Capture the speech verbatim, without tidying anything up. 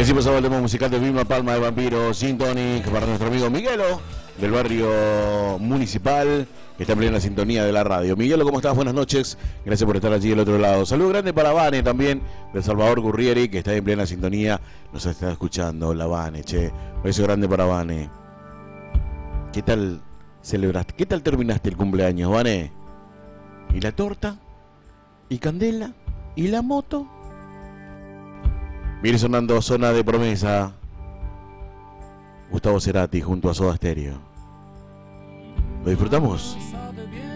Y así pasaba el tema musical de Vilma Palma de Vampiro, Gin Tonic, para nuestro amigo Miguelo, del barrio municipal, que está en plena sintonía de la radio. Miguelo, ¿cómo estás? Buenas noches. Gracias por estar allí del otro lado. Saludo grande para Vane también, del Salvador Gurrieri, que está en plena sintonía. Nos está escuchando, la Vane, che. Un beso grande para Vane. ¿Qué tal celebraste? ¿Qué tal terminaste el cumpleaños, Vane? ¿Y la torta? ¿Y Candela? ¿Y la moto? Viene sonando Zona de Promesa. Gustavo Cerati junto a Soda Stereo. ¿Lo disfrutamos?